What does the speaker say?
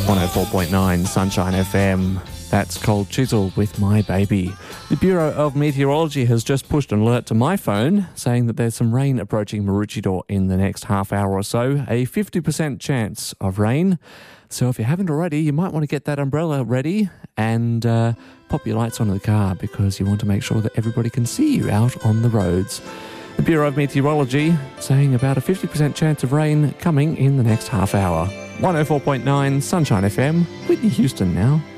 104.9 Sunshine FM. That's Cold Chisel with My Baby. The Bureau of Meteorology has just pushed an alert to my phone saying that there's some rain approaching Maroochydore in the next half hour or so. A 50% chance of rain. So if you haven't already, you might want to get that umbrella ready and pop your lights onto the car because you want to make sure that everybody can see you out on the roads. The Bureau of Meteorology saying about a 50% chance of rain coming in the next half hour. 104.9 Sunshine FM, Whitney Houston now.